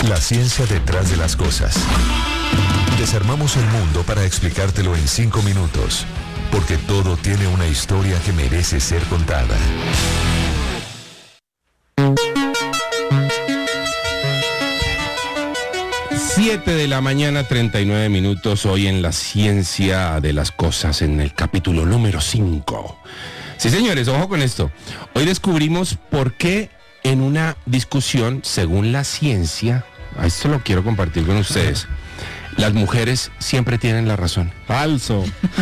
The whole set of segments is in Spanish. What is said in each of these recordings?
La ciencia detrás de las cosas. Desarmamos el mundo para explicártelo en 5 minutos, porque todo tiene una historia que merece ser contada. Siete de la mañana, 39 minutos, hoy en la ciencia de las cosas, en el capítulo número 5. Sí, señores, ojo con esto. Hoy descubrimos por qué en una discusión, según la ciencia, esto lo quiero compartir con ustedes, las mujeres siempre tienen la razón. Falso.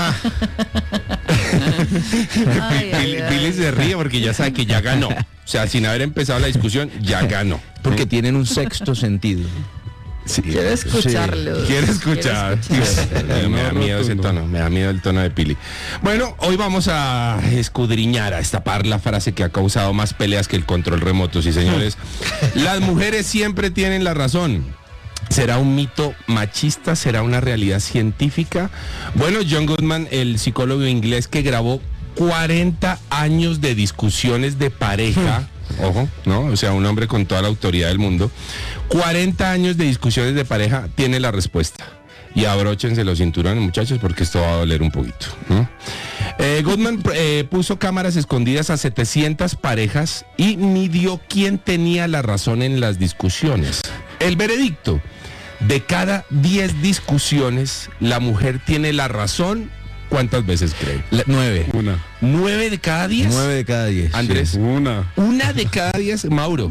Billy se ríe porque ya sabe que ya ganó. O sea, sin haber empezado la discusión, ya ganó. Porque tienen un sexto sentido. Sí, quiero escucharlo. Quiero escuchar. Me da miedo ese tono, me da miedo el tono de Pili. Bueno, hoy vamos a escudriñar, a destapar la frase que ha causado más peleas que el control remoto, sí, señores. Las mujeres siempre tienen la razón. ¿Será un mito machista? ¿Será una realidad científica? Bueno, John Gottman, el psicólogo inglés que grabó 40 años de discusiones de pareja, ojo, ¿no? O sea, un hombre con toda la autoridad del mundo, 40 años de discusiones de pareja, tiene la respuesta. Y abróchense los cinturones, muchachos, porque esto va a doler un poquito. Gottman puso cámaras escondidas a 700 parejas y midió quién tenía la razón en las discusiones. El veredicto: de cada 10 discusiones, la mujer tiene la razón. ¿Cuántas veces cree? 9. Una. ¿9 de cada 10? 9 de cada 10. Andrés. Sí, una. ¿Una de cada 10? Mauro.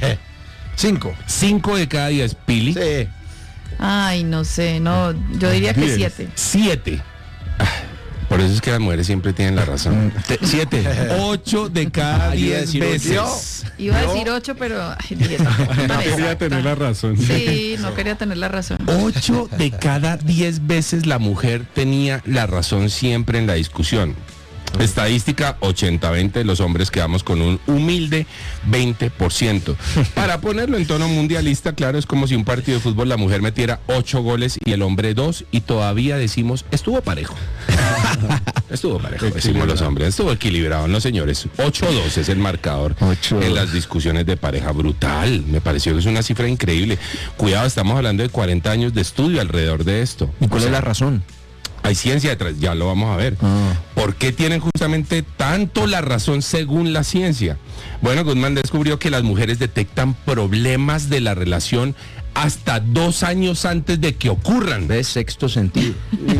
5. 5 de cada 10. Pili. Sí. Ay, no sé, no, yo diría que 7. 7. Por eso es que las mujeres siempre tienen la razón. 7. 8 de cada 10 veces. Iba a decir 8, pero ay, 10. No quería tener la razón. Sí, no quería tener la razón. 8 de cada 10 veces la mujer tenía la razón siempre en la discusión. Estadística 80-20, los hombres quedamos con un humilde 20%. Para ponerlo en tono mundialista, claro, es como si un partido de fútbol la mujer metiera 8 goles y el hombre 2 y todavía decimos, estuvo parejo. Estuvo parejo, decimos los hombres, estuvo equilibrado, no señores. 8-2 es el marcador 8-2 en las discusiones de pareja. Brutal, me pareció que es una cifra increíble. Cuidado, estamos hablando de 40 años de estudio alrededor de esto. ¿Y cuál es la razón? Hay ciencia detrás, ya lo vamos a ver. ¿Por qué tienen justamente tanto la razón según la ciencia? Bueno, Gottman descubrió que las mujeres detectan problemas de la relación hasta 2 años antes de que ocurran. ¿Ves? Sexto sentido.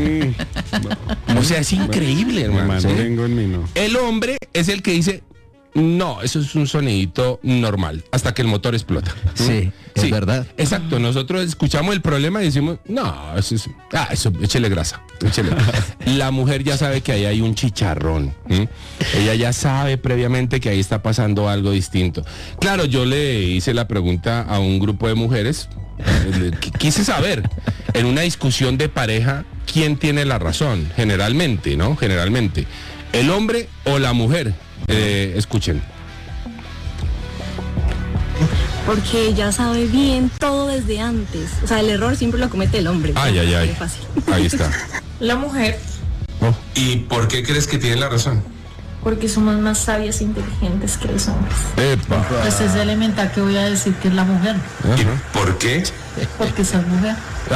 O sea, es increíble, hermano. ¿Sí? En mí, no. El hombre es el que dice, no, eso es un sonidito normal, hasta que el motor explota. Sí, es verdad. Exacto, nosotros escuchamos el problema y decimos, no, eso es, eso, échele grasa, échele. La mujer ya sabe que ahí hay un chicharrón. Ella ya sabe previamente que ahí está pasando algo distinto. Claro, yo le hice la pregunta a un grupo de mujeres, quise saber, en una discusión de pareja, ¿quién tiene la razón? Generalmente, ¿no? Generalmente, ¿el hombre o la mujer? Escuchen. Porque ella sabe bien todo desde antes. O sea, el error siempre lo comete el hombre. Ay. Fácil. Ahí está. La mujer, ¿Y por qué crees que tiene la razón? porque somos más sabias e inteligentes que los hombres. Epa. Pues es elemental que voy a decir que es la mujer, ¿Y por qué? porque soy mujer.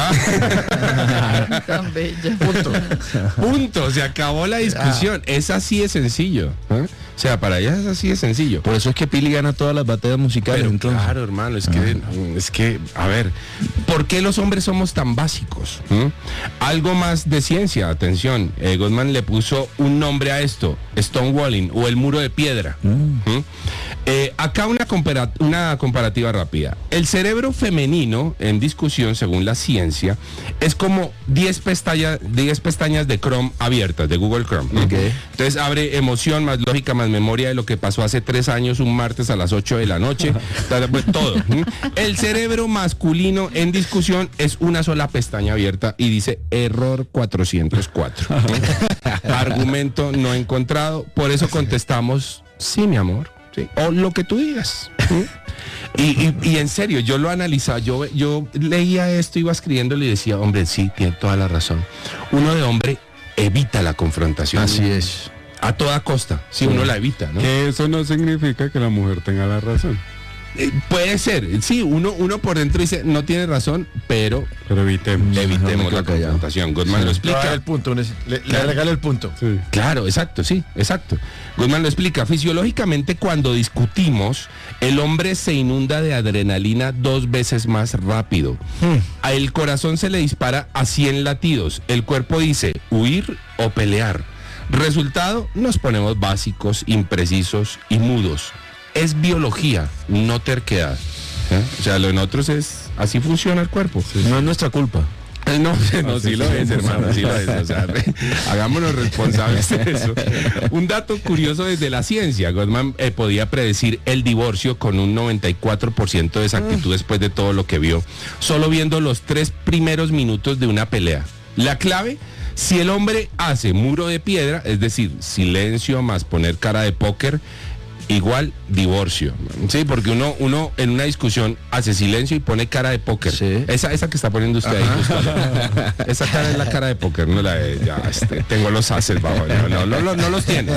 Tan bella. Punto, se acabó la discusión. Es así de sencillo. O sea, para ella es así de sencillo. Por eso es que Pili gana todas las batallas musicales. Pero entonces. claro, hermano, es que, a ver, ¿por qué los hombres somos tan básicos? Algo más de ciencia, atención. Gottman le puso un nombre a esto, Stonewalling, o el muro de piedra. Acá una comparativa rápida. El cerebro femenino, en discusión, según la ciencia, es como 10 pestañas de Chrome abiertas, de Google Chrome. Okay. Entonces abre emoción, más lógica, más memoria de lo que pasó hace 3 años, un martes a las 8 de la noche, pues, todo. El cerebro masculino en discusión es una sola pestaña abierta y dice error 404. Argumento no encontrado, por eso contestamos sí, mi amor. Sí, o lo que tú digas. Y en serio, yo lo analizaba, yo leía esto, iba escribiéndolo y decía, hombre, sí, tiene toda la razón. Uno de hombre evita la confrontación. Así es. A toda costa, si uno la evita, ¿no? Que eso no significa que la mujer tenga la razón. Puede ser, sí, uno por dentro dice, no tiene razón, pero evitemos la confrontación. Goodman lo explica. El punto, le regala el punto. Sí. Claro, exacto. Goodman lo explica. Fisiológicamente, cuando discutimos, el hombre se inunda de adrenalina 2 veces más rápido. A el corazón se le dispara a 100 latidos. El cuerpo dice huir o pelear. Resultado, nos ponemos básicos, imprecisos y mudos. Es biología, no terquedad. O sea, lo de nosotros es, así funciona el cuerpo. Sí. No es nuestra culpa. No, sí lo es, hermano, sí lo es. O sea, hagámonos responsables de eso. Un dato curioso desde la ciencia. Gottman podía predecir el divorcio con un 94% de exactitud después de todo lo que vio, solo viendo los 3 primeros minutos de una pelea. La clave, si el hombre hace muro de piedra, es decir, silencio más poner cara de póker, igual divorcio. Sí, porque uno en una discusión hace silencio y pone cara de póker. Sí. Esa que está poniendo usted ahí. Esa cara es la cara de póker, no la de tengo los ases bajo. No los tiene.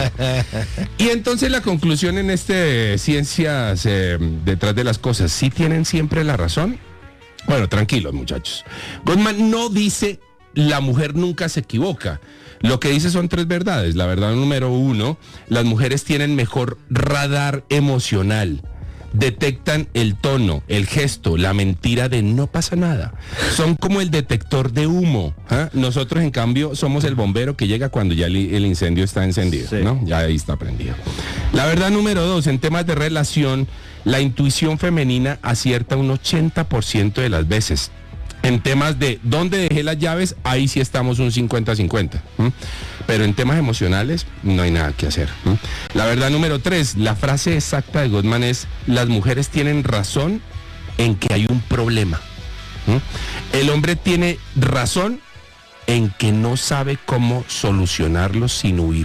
Y entonces la conclusión en ciencias detrás de las cosas, ¿sí tienen siempre la razón? Bueno, tranquilos, muchachos. Gottman no dice la mujer nunca se equivoca. Lo que dice son 3 verdades. La verdad número 1, las mujeres tienen mejor radar emocional. Detectan el tono, el gesto, la mentira de no pasa nada. Son como el detector de humo. Nosotros, en cambio, somos el bombero que llega cuando ya el incendio está encendido, sí. ¿No? Ya ahí está prendido. La verdad número 2, en temas de relación, la intuición femenina acierta un 80% de las veces. En temas de dónde dejé las llaves, ahí sí estamos un 50-50. Pero en temas emocionales no hay nada que hacer. La verdad número 3, la frase exacta de Gottman es: las mujeres tienen razón en que hay un problema. El hombre tiene razón en que no sabe cómo solucionarlo sin huir.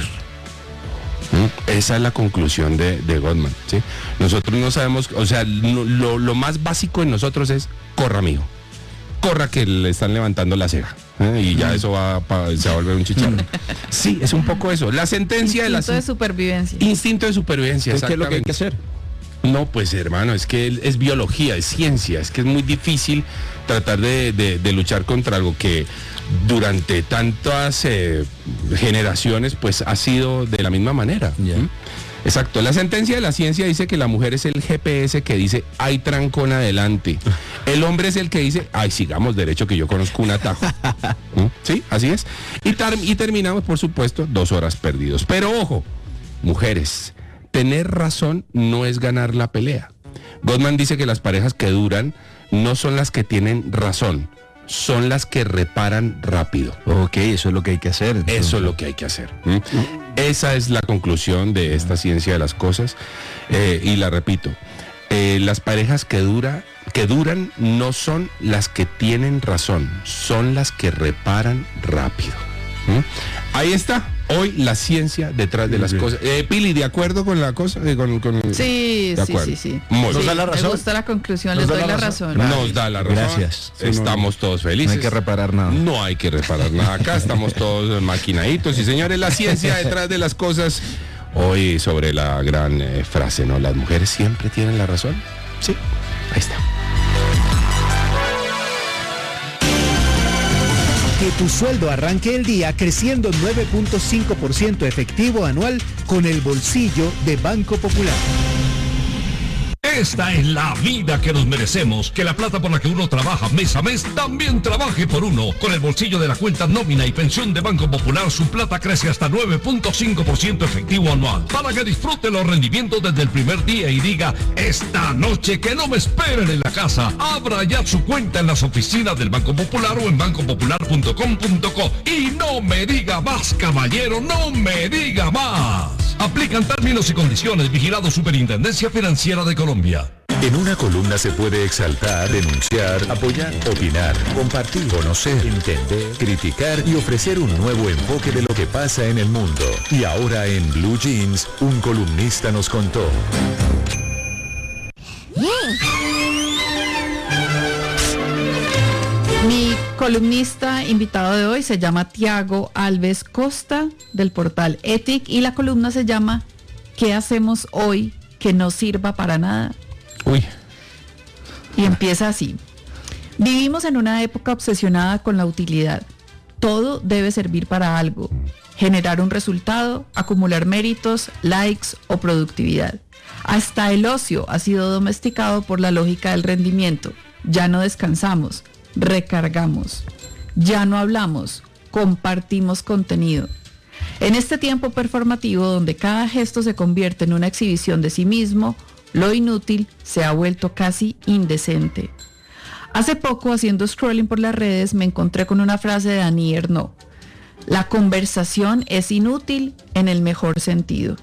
Esa es la conclusión de Gottman, ¿sí? Nosotros no sabemos, o sea, lo más básico en nosotros es: corra, amigo. Corra, que le están levantando la ceja, y ya eso se va a volver un chicharrón. Sí, es un poco eso. La sentencia Instinto de supervivencia. Instinto de supervivencia, ¿Qué es lo que hay que hacer? No, pues hermano, es que es biología, es ciencia, es que es muy difícil tratar de luchar contra algo que durante tantas generaciones pues ha sido de la misma manera. Yeah. Exacto, la sentencia de la ciencia dice que la mujer es el GPS que dice hay trancón adelante. El hombre es el que dice ay, sigamos derecho que yo conozco un atajo. Sí, así es. Y terminamos, por supuesto, 2 horas perdidos. Pero ojo, mujeres, tener razón no es ganar la pelea. Gottman dice que las parejas que duran no son las que tienen razón, son las que reparan rápido. Ok, eso es lo que hay que hacer. Entonces. Eso es lo que hay que hacer. Esa es la conclusión de esta ciencia de las cosas. Y la repito, las parejas que duran no son las que tienen razón, son las que reparan rápido. Ahí está. Hoy la ciencia detrás de las cosas. Pili, ¿de acuerdo con la cosa? Sí. Muy bien. ¿Nos da la razón? Me gusta la conclusión, les doy la razón. Nos da la razón. Gracias. Estamos todos felices. No hay que reparar nada. No hay que reparar nada acá, estamos todos maquinaditos. Y señores, la ciencia detrás de las cosas. Hoy sobre la gran frase, ¿no? Las mujeres siempre tienen la razón. Sí, ahí está. Que tu sueldo arranque el día creciendo 9.5% efectivo anual con el bolsillo de Banco Popular. Esta es la vida que nos merecemos, que la plata por la que uno trabaja mes a mes también trabaje por uno. Con el bolsillo de la cuenta nómina y pensión de Banco Popular, su plata crece hasta 9.5% efectivo anual, para que disfrute los rendimientos desde el primer día y diga, esta noche que no me esperen en la casa. Abra ya su cuenta en las oficinas del Banco Popular o en bancopopular.com.co. Y no me diga más, caballero, no me diga más. Aplican términos y condiciones. Vigilado Superintendencia Financiera de Colombia. En una columna se puede exaltar, denunciar, apoyar, opinar, compartir, conocer, entender, criticar y ofrecer un nuevo enfoque de lo que pasa en el mundo. Y ahora en Blue Jeans, un columnista nos contó. Mi columnista invitado de hoy se llama Tiago Alves Costa, del portal Ethic, y la columna se llama ¿Qué hacemos hoy que no sirva para nada? Uy. Y empieza así. Vivimos en una época obsesionada con la utilidad. Todo debe servir para algo, generar un resultado, acumular méritos, likes o productividad. Hasta el ocio ha sido domesticado por la lógica del rendimiento. Ya no descansamos, recargamos. Ya no hablamos, compartimos contenido. En este tiempo performativo donde cada gesto se convierte en una exhibición de sí mismo, lo inútil se ha vuelto casi indecente. Hace poco, haciendo scrolling por las redes, me encontré con una frase de Annie Ernaux. La conversación es inútil en el mejor sentido.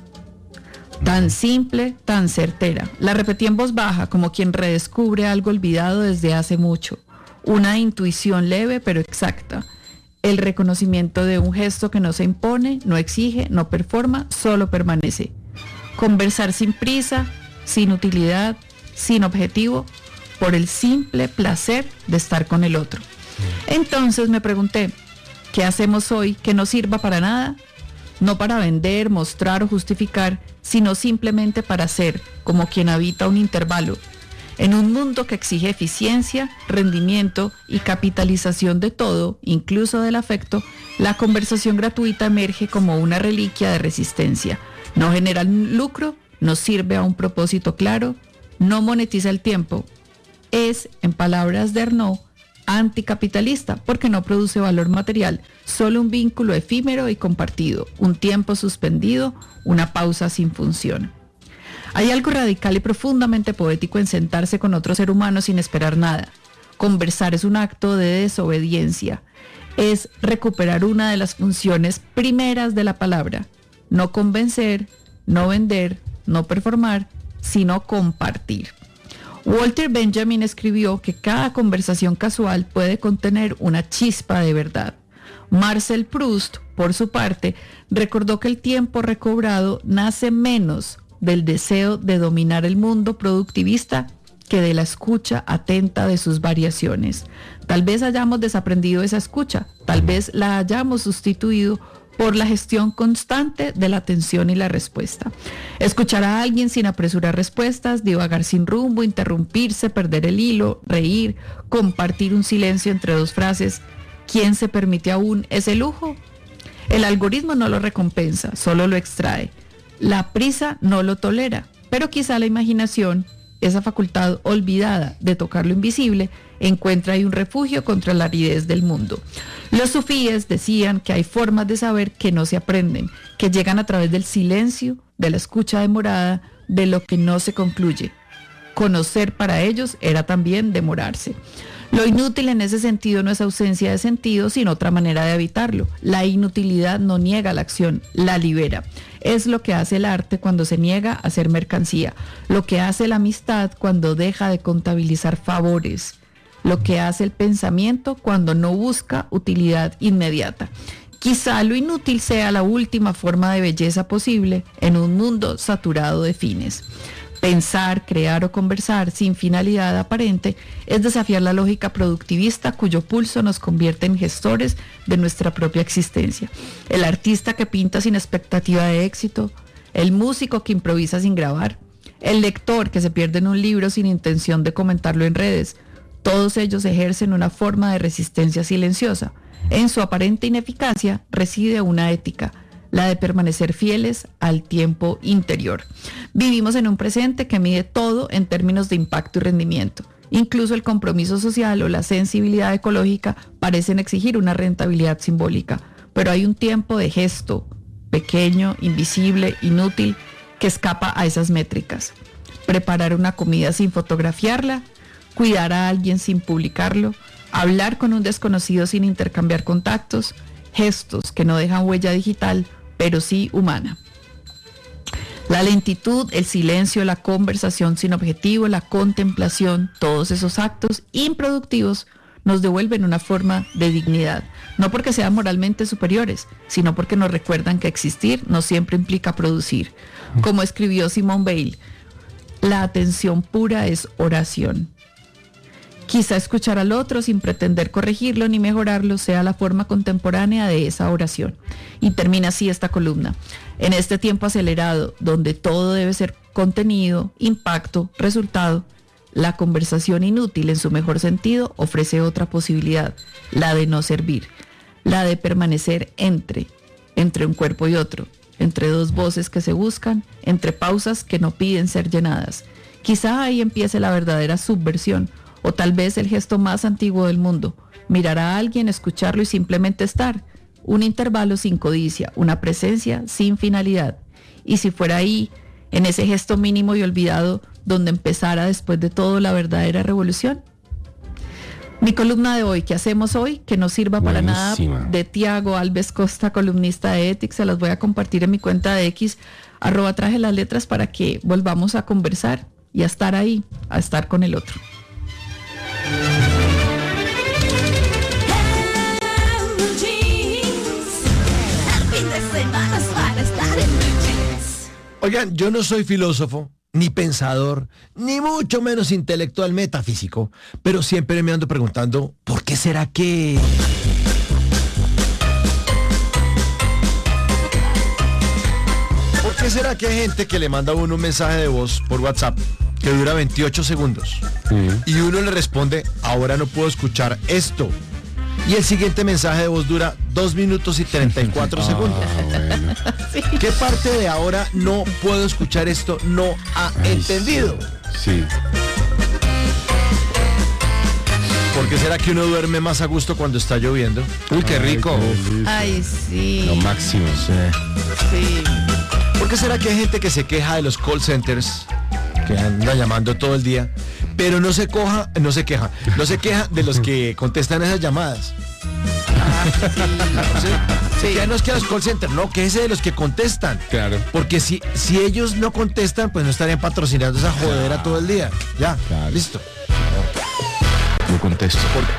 Tan simple, tan certera. La repetí en voz baja, como quien redescubre algo olvidado desde hace mucho. Una intuición leve pero exacta. El reconocimiento de un gesto que no se impone, no exige, no performa, solo permanece. Conversar sin prisa, sin utilidad, sin objetivo, por el simple placer de estar con el otro. Entonces me pregunté, ¿qué hacemos hoy que no sirva para nada? No para vender, mostrar o justificar, sino simplemente para ser, como quien habita un intervalo. En un mundo que exige eficiencia, rendimiento y capitalización de todo, incluso del afecto, la conversación gratuita emerge como una reliquia de resistencia. No genera lucro, no sirve a un propósito claro, no monetiza el tiempo. Es, en palabras de Ernaux, anticapitalista porque no produce valor material, solo un vínculo efímero y compartido, un tiempo suspendido, una pausa sin función. Hay algo radical y profundamente poético en sentarse con otro ser humano sin esperar nada. Conversar es un acto de desobediencia, es recuperar una de las funciones primeras de la palabra, no convencer, no vender, no performar, sino compartir. Walter Benjamin escribió que cada conversación casual puede contener una chispa de verdad. Marcel Proust, por su parte, recordó que el tiempo recobrado nace menos del deseo de dominar el mundo productivista que de la escucha atenta de sus variaciones. Tal vez hayamos desaprendido esa escucha, tal vez la hayamos sustituido por la gestión constante de la atención y la respuesta. Escuchar a alguien sin apresurar respuestas, divagar sin rumbo, interrumpirse, perder el hilo, reír, compartir un silencio entre dos frases. ¿Quién se permite aún ese lujo? El algoritmo no lo recompensa, solo lo extrae. La prisa no lo tolera, pero quizá la imaginación, esa facultad olvidada de tocar lo invisible, encuentra ahí un refugio contra la aridez del mundo. Los sufíes decían que hay formas de saber que no se aprenden, que llegan a través del silencio, de la escucha demorada, de lo que no se concluye. Conocer para ellos era también demorarse. Lo inútil en ese sentido no es ausencia de sentido, sino otra manera de habitarlo. La inutilidad no niega la acción, la libera. Es lo que hace el arte cuando se niega a ser mercancía, lo que hace la amistad cuando deja de contabilizar favores, lo que hace el pensamiento cuando no busca utilidad inmediata. Quizá lo inútil sea la última forma de belleza posible en un mundo saturado de fines. Pensar, crear o conversar sin finalidad aparente es desafiar la lógica productivista cuyo pulso nos convierte en gestores de nuestra propia existencia. El artista que pinta sin expectativa de éxito, el músico que improvisa sin grabar, el lector que se pierde en un libro sin intención de comentarlo en redes, todos ellos ejercen una forma de resistencia silenciosa. En su aparente ineficacia reside una ética, la de permanecer fieles al tiempo interior. Vivimos en un presente que mide todo en términos de impacto y rendimiento. Incluso el compromiso social o la sensibilidad ecológica parecen exigir una rentabilidad simbólica, pero hay un tiempo de gesto, pequeño, invisible, inútil, que escapa a esas métricas. Preparar una comida sin fotografiarla, cuidar a alguien sin publicarlo, hablar con un desconocido sin intercambiar contactos, gestos que no dejan huella digital, pero sí humana. La lentitud, el silencio, la conversación sin objetivo, la contemplación, todos esos actos improductivos nos devuelven una forma de dignidad, no porque sean moralmente superiores, sino porque nos recuerdan que existir no siempre implica producir. Como escribió Simone Weil, la atención pura es oración. Quizá escuchar al otro sin pretender corregirlo ni mejorarlo sea la forma contemporánea de esa oración. Y termina así esta columna. En este tiempo acelerado, donde todo debe ser contenido, impacto, resultado, la conversación inútil en su mejor sentido ofrece otra posibilidad, la de no servir, la de permanecer entre un cuerpo y otro, entre dos voces que se buscan, entre pausas que no piden ser llenadas. Quizá ahí empiece la verdadera subversión, o tal vez el gesto más antiguo del mundo, mirar a alguien, escucharlo y simplemente estar. Un intervalo sin codicia, una presencia sin finalidad. Y si fuera ahí, en ese gesto mínimo y olvidado, donde empezara después de todo la verdadera revolución. Mi columna de hoy, ¿qué hacemos hoy? Que no sirva para nada, de Tiago Alves Costa, columnista de Ethics, se las voy a compartir en mi cuenta de X, @trajelasletras, para que volvamos a conversar y a estar ahí, a estar con el otro. Oigan, yo no soy filósofo, ni pensador, ni mucho menos intelectual metafísico, pero siempre me ando preguntando, ¿por qué será que...? ¿Por qué será que hay gente que le manda a uno un mensaje de voz por WhatsApp que dura 28 segundos? Y uno le responde, ahora no puedo escuchar esto. Y el siguiente mensaje de voz dura 2 minutos y 34 segundos. Bueno. Sí. ¿Qué parte de ahora no puedo escuchar esto no ha entendido? Sí. ¿Por qué será que uno duerme más a gusto cuando está lloviendo? Uy, qué rico. Ay, sí. Lo máximo. Sí. ¿Por qué será que hay gente que se queja de los call centers, que anda llamando todo el día, pero no se queja de los que contestan esas llamadas? Sí, ya no es que los call centers, no, que ese de los que contestan. Claro. Porque si ellos no contestan, pues no estarían patrocinando esa jodera todo el día. Ya, claro. Listo. No contesto.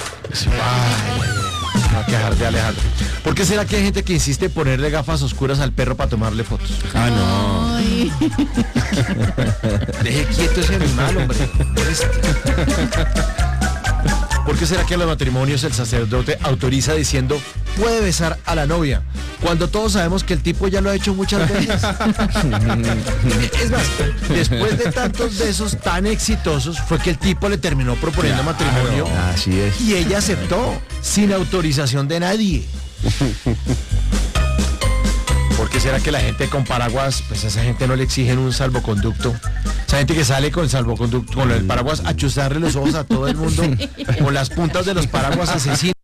No a quejar de Alejandro. ¿Por qué será que hay gente que insiste en ponerle gafas oscuras al perro para tomarle fotos? Ah, no. Ay. Deje quieto ese animal, hombre. ¿Por qué será que en los matrimonios el sacerdote autoriza diciendo puede besar a la novia, cuando todos sabemos que el tipo ya lo ha hecho muchas veces? Es más, después de tantos besos tan exitosos fue que el tipo le terminó proponiendo matrimonio. Así es. Y ella aceptó sin autorización de nadie. ¿Por qué será que la gente con paraguas, pues a esa gente no le exigen un salvoconducto? Esa gente que sale con el salvoconducto, con el paraguas a chuzarle los ojos a todo el mundo, con las puntas de los paraguas asesinos.